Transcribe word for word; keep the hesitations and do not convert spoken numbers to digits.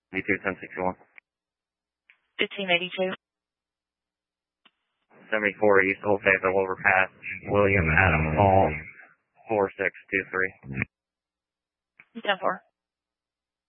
eighty-two, ten sixty-one. fifteen eighty-two. seventy-four East Old Faithful overpass, William Adam Hall, four six two three. ten four.